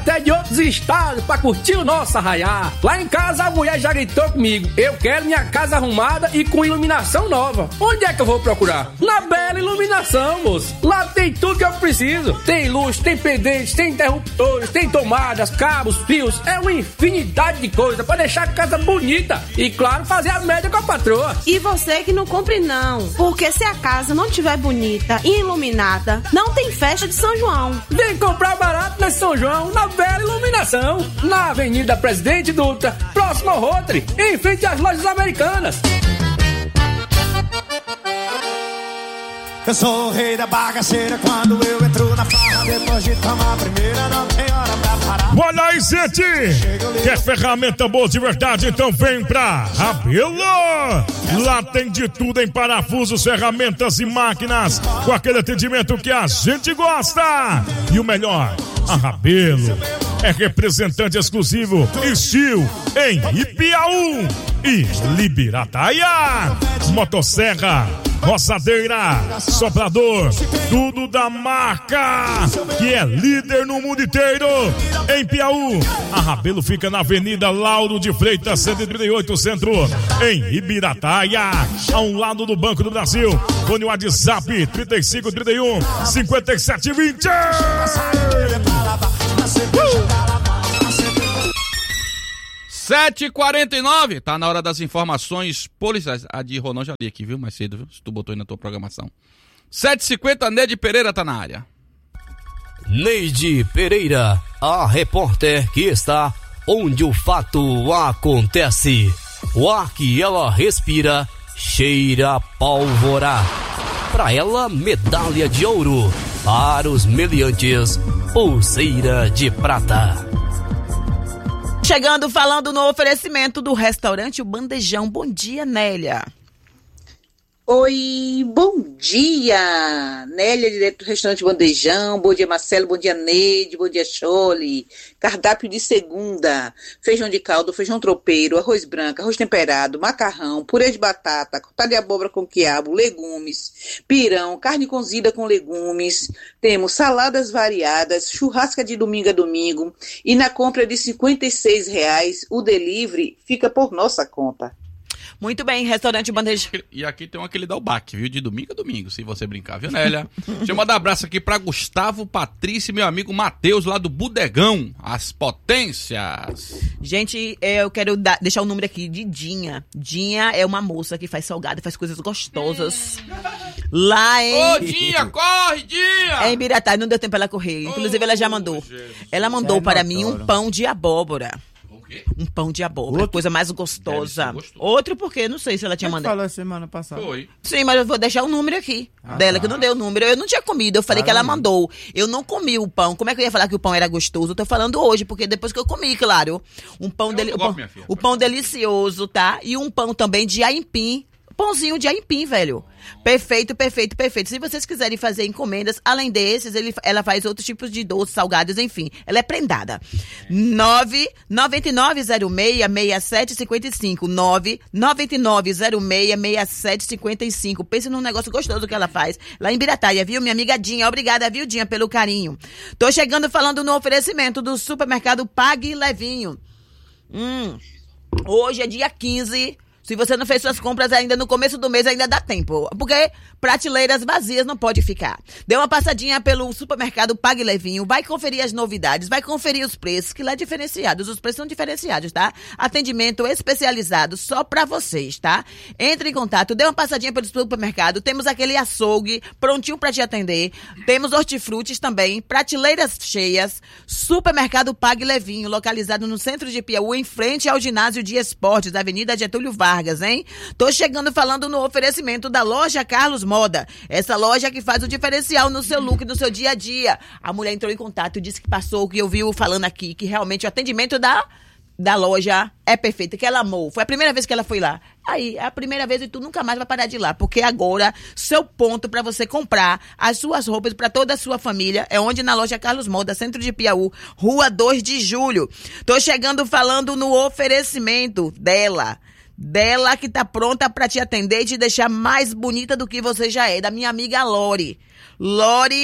até de outros estados pra curtir o nosso arraiá. Lá em casa a mulher já gritou comigo: eu quero minha casa arrumada e com iluminação nova. Onde é que eu vou procurar? Na Bela Iluminação, moço. Lá tem tudo que eu preciso. Tem luz, tem pendentes, tem interruptores, tem tomadas, cabos, fios. É uma infinidade de coisa pra deixar a casa bonita. E claro, fazer a média com a patroa. E você que não compre não, porque se a casa não tiver bonita e iluminada, não tem festa de São João. Vem comprar barato nesse São João, na Bela Iluminação, na Avenida Presidente Dutra, próximo ao Rotary, em frente às lojas americanas. Eu sou o rei da bagaceira quando eu entro na farra. Depois de tomar a primeira, não tem hora pra parar. Olha aí, gente! Quer ferramenta boa de verdade? Então vem pra Rabelo! Lá tem de tudo em parafusos, ferramentas e máquinas, com aquele atendimento que a gente gosta. E o melhor, a Rabelo é representante exclusivo Estil em Ipiaú e Libirataia. Motosserra, roçadeira, soprador, tudo da marca que é líder no mundo inteiro. Em Piauí, a Rabelo fica na Avenida Lauro de Freitas 138 Centro, em Ibirataia, ao lado do Banco do Brasil. Fone WhatsApp 3531 5720. 7h49, tá na hora das informações policiais. A de Ronan já li aqui, viu? Mais cedo, viu? Se tu botou aí na tua programação. 7h50, Neide Pereira tá na área. Neide Pereira, a repórter que está onde o fato acontece. O ar que ela respira cheira pólvora. Pra ela, medalha de ouro. Para os meliantes, pulseira de prata. Chegando, falando no oferecimento do restaurante O Bandejão. Bom dia, Nélia. Oi, bom dia, Nélia, direto do restaurante Bandejão. Bom dia, Marcelo, bom dia, Neide, bom dia, Chole. Cardápio de segunda: feijão de caldo, feijão tropeiro, arroz branco, arroz temperado, macarrão, purê de batata, cortada de abóbora com quiabo, legumes, pirão, carne cozida com legumes. Temos saladas variadas, churrasca de domingo a domingo. E na compra de R$56, o delivery fica por nossa conta. Muito bem, restaurante Bandejão. E aqui tem um que ele dá o baque, viu? De domingo a domingo, se você brincar, viu, Nélia? Deixa eu mandar um abraço aqui pra Gustavo, Patrícia e meu amigo Matheus, lá do Bodegão, as potências. Gente, eu quero deixar o número aqui de Dinha. Dinha é uma moça que faz salgado, faz coisas gostosas. Lá em... Ô, Dinha, corre, Dinha! É em Biratá, não deu tempo pra ela correr. Inclusive, ela já mandou. Ela mandou para mim um pão de abóbora. Um pão de abóbora, outro? Coisa mais gostosa. Outro porque, não sei se ela tinha mandado. Falou semana passada. Foi. Sim, mas eu vou deixar o número aqui dela, que não deu o número. Eu não tinha comido, eu falei que ela mandou. Eu não comi o pão. Como é que eu ia falar que o pão era gostoso? Eu tô falando hoje, porque depois que eu comi, claro. Um pão, o pão delicioso, tá? E um pão também de aipim. Pãozinho de aipim, velho. Perfeito, perfeito, perfeito. Se vocês quiserem fazer encomendas, além desses, ela faz outros tipos de doces, salgados, enfim. Ela é prendada. 999066755. 999066755. Pense num negócio gostoso que ela faz lá em Birataia, viu? Minha amiga Dinha. Obrigada, viu, Dinha, pelo carinho. Tô chegando falando no oferecimento do supermercado Pague Levinho. Hoje é dia 15. Se você não fez suas compras ainda no começo do mês, ainda dá tempo. Porque prateleiras vazias não pode ficar. Dê uma passadinha pelo supermercado Pague Levinho. Vai conferir as novidades, vai conferir os preços, que lá é diferenciados. Os preços são diferenciados, tá? Atendimento especializado só pra vocês, tá? Entre em contato, dê uma passadinha pelo supermercado. Temos aquele açougue prontinho pra te atender. Temos hortifrutis também, prateleiras cheias. Supermercado Pague Levinho, localizado no centro de Piauí, em frente ao ginásio de esportes, da Avenida Getúlio Vargas. Hein? Tô chegando falando no oferecimento da loja Carlos Moda. Essa loja que faz o diferencial no seu look, no seu dia a dia. A mulher entrou em contato e disse que passou, que ouviu falando aqui, que realmente o atendimento da loja é perfeito, que ela amou. Foi a primeira vez que ela foi lá. Aí, é a primeira vez e tu nunca mais vai parar de ir lá, porque agora, seu ponto pra você comprar as suas roupas pra toda a sua família é onde? Na loja Carlos Moda, centro de Piauí, Rua 2 de Julho. Tô chegando falando no oferecimento dela que tá pronta pra te atender e te deixar mais bonita do que você já é, da minha amiga Lori. Lori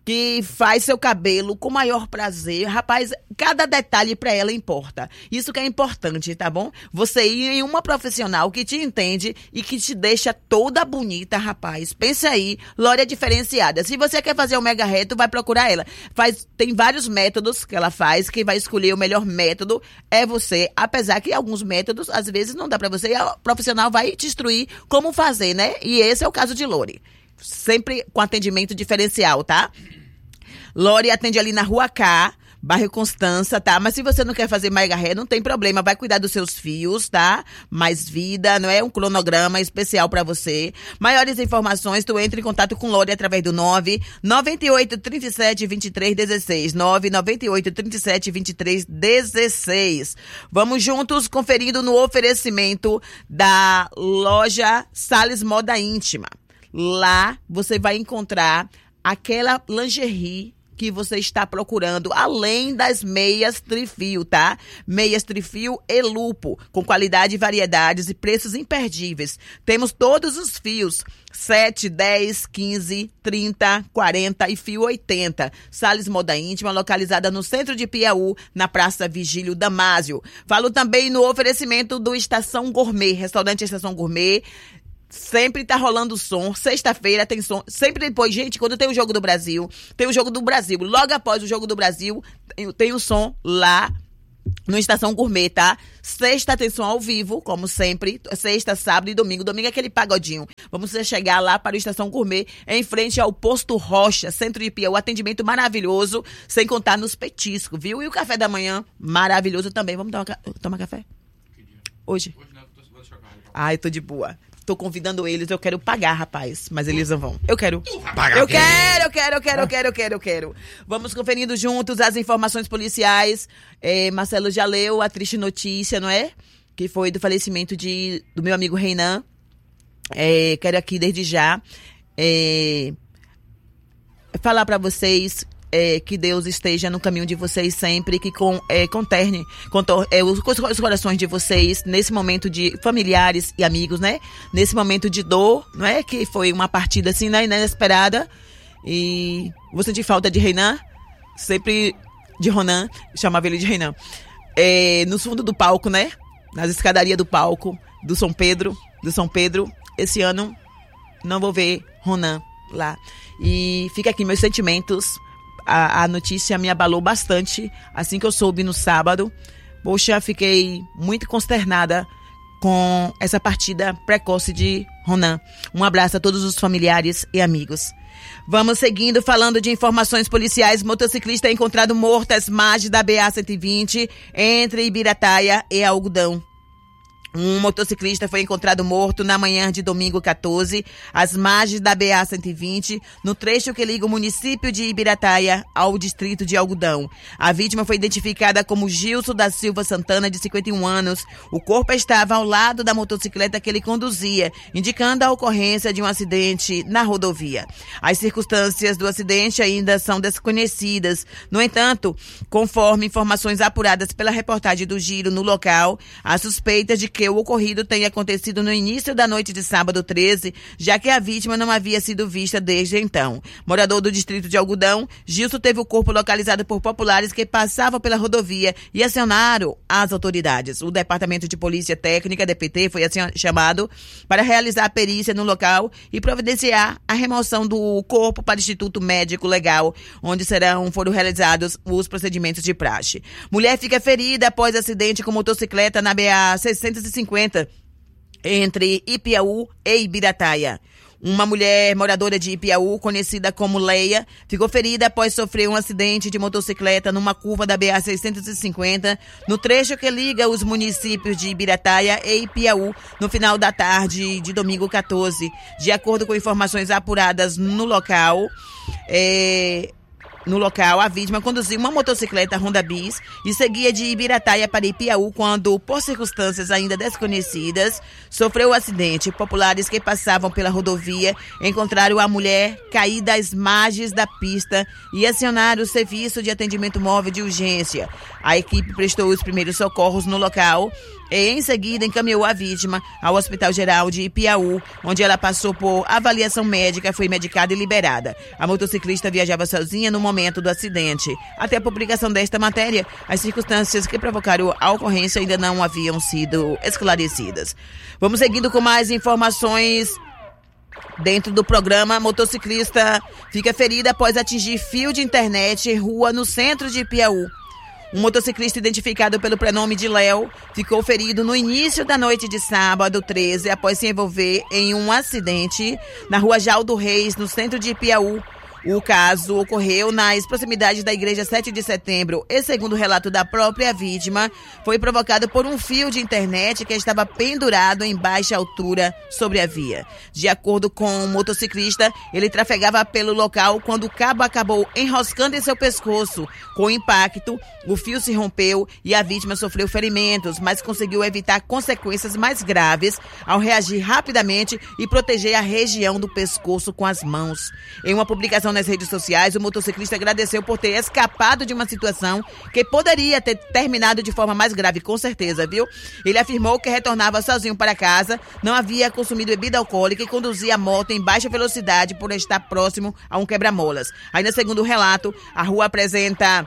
que faz seu cabelo com maior prazer. Rapaz, cada detalhe pra ela importa. Isso que é importante, tá bom? Você ir em uma profissional que te entende e que te deixa toda bonita, rapaz. Pense aí, Lória Diferenciada. Se você quer fazer o mega reto, vai procurar ela. Tem vários métodos que ela faz. Quem vai escolher o melhor método é você. Apesar que alguns métodos, às vezes, não dá pra você. E a profissional vai te instruir como fazer, né? E esse é o caso de Lori. Sempre com atendimento diferencial, tá? Lori atende ali na Rua K, bairro Constança, tá? Mas se você não quer fazer mega hair, não tem problema, vai cuidar dos seus fios, tá? Mais vida, não é um cronograma especial pra você. Maiores informações, tu entra em contato com Lori através do 998 37 23 16, 998 37 23 16. Vamos juntos conferindo no oferecimento da loja Salles Moda Íntima. Lá você vai encontrar aquela lingerie que você está procurando, além das meias trifio, tá? Meias trifio e lupo, com qualidade, variedades e preços imperdíveis. Temos todos os fios, 7, 10, 15, 30, 40 e fio 80. Salles Moda Íntima, localizada no centro de Piauí, na Praça Vigílio Damásio. Falo também no oferecimento do Estação Gourmet, restaurante Estação Gourmet. Sempre tá rolando som. Sexta-feira tem som. Sempre depois, gente, quando tem o Jogo do Brasil, tem o Jogo do Brasil. Logo após o Jogo do Brasil, tem o som lá no Estação Gourmet, tá? Sexta tem som ao vivo, como sempre. Sexta, sábado e domingo. Domingo é aquele pagodinho. Vamos chegar lá para o Estação Gourmet, em frente ao Posto Rocha, centro de Piauí. Atendimento maravilhoso, sem contar nos petiscos, viu? E o café da manhã, maravilhoso também. Vamos tomar café? Hoje? Hoje não, eu tô eu tô de boa. Tô convidando eles, eu quero pagar, rapaz. Mas eles não vão. Eu quero. Eu quero. Vamos conferindo juntos as informações policiais. Marcelo já leu a triste notícia, não é? Que foi do falecimento do meu amigo Reinan. Quero aqui, desde já, falar pra vocês que Deus esteja no caminho de vocês sempre, que conterne os corações de vocês nesse momento de familiares e amigos, né? Nesse momento de dor, não é? Que foi uma partida assim, né? Inesperada. E vou sentir falta de Reinan, sempre de Ronan, chamava ele de Reinan. No fundo do palco, né? Nas escadarias do palco, do São Pedro. Esse ano não vou ver Ronan lá. E fica aqui meus sentimentos. A notícia me abalou bastante assim que eu soube no sábado. Poxa, fiquei muito consternada com essa partida precoce de Ronan. Um abraço a todos os familiares e amigos. Vamos seguindo, falando de informações policiais. Motociclista é encontrado morto às margens da BA-120 entre Ibirataia e Algodão. Um motociclista foi encontrado morto na manhã de domingo 14, às margens da BA-120, no trecho que liga o município de Ibirataia ao distrito de Algodão. A vítima foi identificada como Gilson da Silva Santana, de 51 anos. O corpo estava ao lado da motocicleta que ele conduzia, indicando a ocorrência de um acidente na rodovia. As circunstâncias do acidente ainda são desconhecidas. No entanto, conforme informações apuradas pela reportagem do Giro no local, a suspeita de que o ocorrido tenha acontecido no início da noite de sábado 13, já que a vítima não havia sido vista desde então. Morador do distrito de Algodão, Gilson teve o corpo localizado por populares que passavam pela rodovia e acionaram as autoridades. O Departamento de Polícia Técnica, DPT, foi chamado para realizar a perícia no local e providenciar a remoção do corpo para o Instituto Médico Legal, onde foram realizados os procedimentos de praxe. Mulher fica ferida após acidente com motocicleta na BA-650 entre Ipiaú e Ibirataia. Uma mulher moradora de Ipiaú, conhecida como Leia, ficou ferida após sofrer um acidente de motocicleta numa curva da BA-650, no trecho que liga os municípios de Ibirataia e Ipiaú, no final da tarde de domingo 14. De acordo com informações apuradas no local, no local, a vítima conduzia uma motocicleta Honda Bis e seguia de Ibirataia para Ipiaú quando, por circunstâncias ainda desconhecidas, sofreu o acidente. Populares que passavam pela rodovia encontraram a mulher caída às margens da pista e acionaram o serviço de atendimento móvel de urgência. A equipe prestou os primeiros socorros no local e, em seguida, encaminhou a vítima ao Hospital Geral de Ipiaú, onde ela passou por avaliação médica, foi medicada e liberada. A motociclista viajava sozinha no momento do acidente. Até a publicação desta matéria, as circunstâncias que provocaram a ocorrência ainda não haviam sido esclarecidas. Vamos seguindo com mais informações. Dentro do programa, motociclista fica ferida após atingir fio de internet em rua no centro de Ipiaú. Um motociclista identificado pelo prenome de Léo ficou ferido no início da noite de sábado 13 após se envolver em um acidente na rua Jaldo Reis, no centro de Ipiaú. O caso ocorreu nas proximidades da Igreja 7 de Setembro e, segundo o relato da própria vítima, foi provocado por um fio de internet que estava pendurado em baixa altura sobre a via. De acordo com o motociclista, ele trafegava pelo local quando o cabo acabou enroscando em seu pescoço. Com o impacto, o fio se rompeu e a vítima sofreu ferimentos, mas conseguiu evitar consequências mais graves ao reagir rapidamente e proteger a região do pescoço com as mãos. Em uma publicação nas redes sociais, o motociclista agradeceu por ter escapado de uma situação que poderia ter terminado de forma mais grave, com certeza, viu? Ele afirmou que retornava sozinho para casa, não havia consumido bebida alcoólica e conduzia a moto em baixa velocidade por estar próximo a um quebra-molas. Ainda segundo o relato, a rua apresentava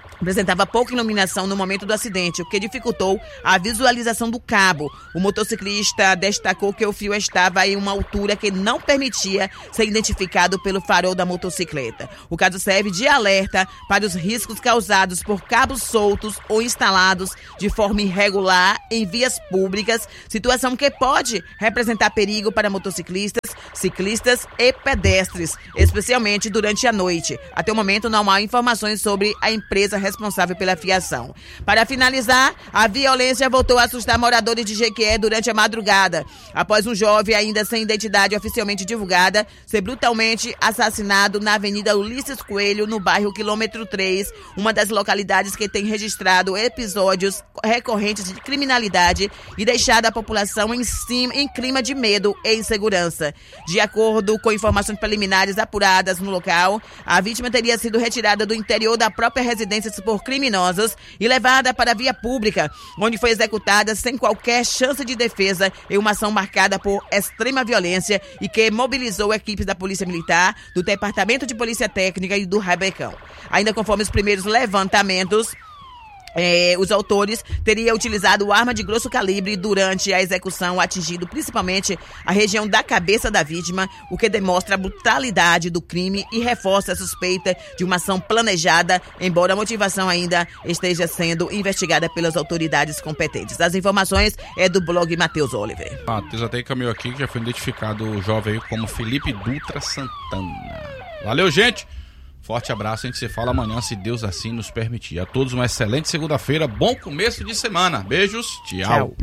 pouca iluminação no momento do acidente, o que dificultou a visualização do cabo. O motociclista destacou que o fio estava em uma altura que não permitia ser identificado pelo farol da motocicleta. O caso serve de alerta para os riscos causados por cabos soltos ou instalados de forma irregular em vias públicas, situação que pode representar perigo para motociclistas, ciclistas e pedestres, especialmente durante a noite. Até o momento não há informações sobre a empresa responsável pela fiação. Para finalizar, a violência voltou a assustar moradores de Jequié durante a madrugada, após um jovem ainda sem identidade oficialmente divulgada ser brutalmente assassinado na Avenida Ulisses Coelho, no bairro Quilômetro 3, uma das localidades que tem registrado episódios recorrentes de criminalidade e deixado a população em clima de medo e insegurança. De acordo com informações preliminares apuradas no local, a vítima teria sido retirada do interior da própria residência por criminosos e levada para a via pública, onde foi executada sem qualquer chance de defesa em uma ação marcada por extrema violência e que mobilizou equipes da Polícia Militar, do Departamento de Polícia Técnica e do Rabecão. Ainda conforme os primeiros levantamentos, os autores teriam utilizado arma de grosso calibre durante a execução, atingindo principalmente a região da cabeça da vítima, o que demonstra a brutalidade do crime e reforça a suspeita de uma ação planejada, embora a motivação ainda esteja sendo investigada pelas autoridades competentes. As informações é do blog Matheus Oliver. Matheus até encaminhou aqui que já foi identificado o jovem aí como Felipe Dutra Santana. Valeu, gente! Forte abraço, a gente se fala amanhã, se Deus assim nos permitir. A todos uma excelente segunda-feira, bom começo de semana. Beijos, tchau.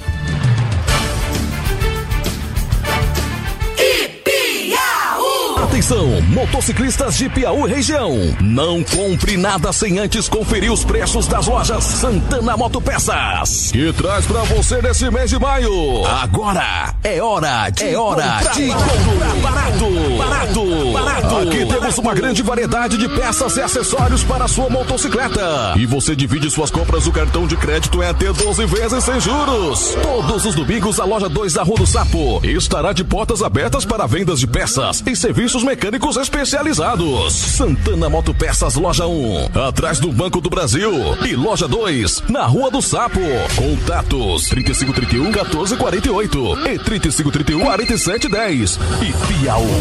Atenção, motociclistas de Piauí região. Não compre nada sem antes conferir os preços das lojas Santana Motopeças, que traz pra você nesse mês de maio. Agora é hora de comprar barato. Aqui temos uma grande variedade de peças e acessórios para a sua motocicleta. E você divide suas compras do cartão de crédito em até 12 vezes sem juros. Todos os domingos a loja 2 da Rua do Sapo estará de portas abertas para vendas de peças e serviços mecânicos especializados. Santana Motopeças, loja 1, atrás do Banco do Brasil, e loja 2, na Rua do Sapo. Contatos 3531-1448 e 3531-4710. E Piauí.